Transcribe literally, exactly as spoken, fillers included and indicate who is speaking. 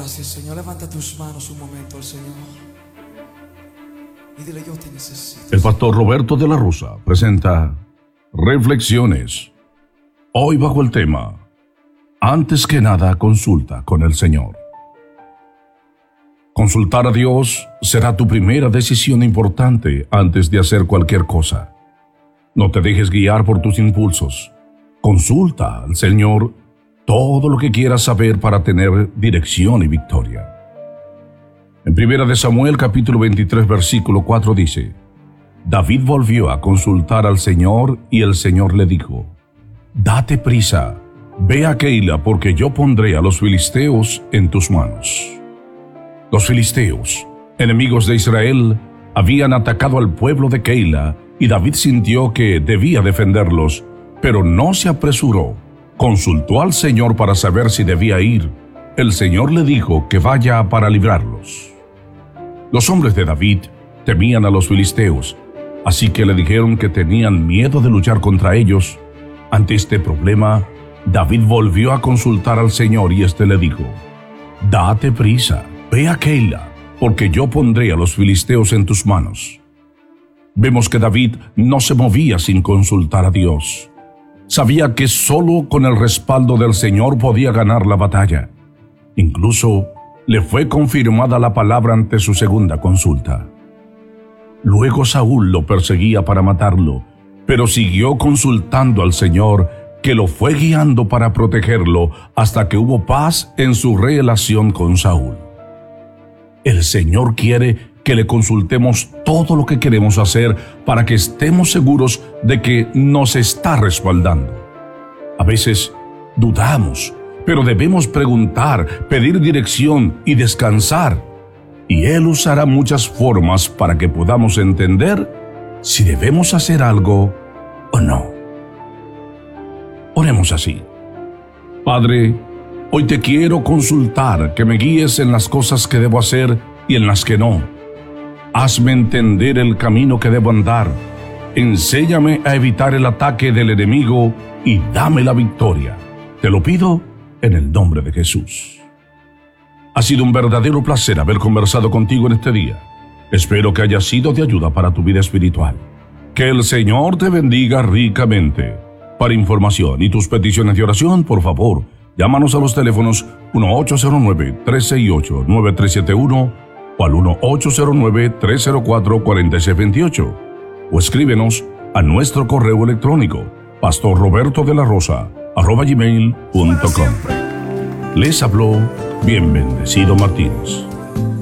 Speaker 1: gracias, Señor. Levanta tus manos un momento al Señor y dile: yo te necesito.
Speaker 2: El pastor Roberto de la Rosa presenta Reflexiones. Hoy bajo el tema: antes que nada, consulta con el Señor. Consultar a Dios será tu primera decisión importante antes de hacer cualquier cosa. No te dejes guiar por tus impulsos. Consulta al Señor todo lo que quieras saber para tener dirección y victoria. En Primera de Samuel capítulo veintitrés versículo cuatro dice: David volvió a consultar al Señor y el Señor le dijo: date prisa, ve a Keila, porque yo pondré a los filisteos en tus manos. Los filisteos, enemigos de Israel, habían atacado al pueblo de Keila y David sintió que debía defenderlos, pero no se apresuró. Consultó al Señor para saber si debía ir. El Señor le dijo que vaya para librarlos. Los hombres de David temían a los filisteos, así que le dijeron que tenían miedo de luchar contra ellos. Ante este problema, David volvió a consultar al Señor y éste le dijo: date prisa, ve a Keila, porque yo pondré a los filisteos en tus manos. Vemos que David no se movía sin consultar a Dios. Sabía que solo con el respaldo del Señor podía ganar la batalla. Incluso le fue confirmada la palabra ante su segunda consulta. Luego Saúl lo perseguía para matarlo, pero siguió consultando al Señor, que lo fue guiando para protegerlo hasta que hubo paz en su relación con Saúl. El Señor quiere que le consultemos todo lo que queremos hacer para que estemos seguros de que nos está respaldando. A veces dudamos, pero debemos preguntar, pedir dirección y descansar. Y Él usará muchas formas para que podamos entender si debemos hacer algo o no. Oremos así: Padre, hoy te quiero consultar, que me guíes en las cosas que debo hacer y en las que no. Hazme entender el camino que debo andar. Enséñame a evitar el ataque del enemigo y dame la victoria. Te lo pido en el nombre de Jesús. Ha sido un verdadero placer haber conversado contigo en este día. Espero que haya sido de ayuda para tu vida espiritual. Que el Señor te bendiga ricamente. Para información y tus peticiones de oración, por favor, llámanos a los teléfonos uno ocho cero nueve, tres seis ocho, nueve tres siete uno o al uno ocho cero nueve, tres cero cuatro, cuatro seis dos ocho, o escríbenos a nuestro correo electrónico pastor roberto de la rosa arroba gmail punto com. Les habló bien bendecido Martínez.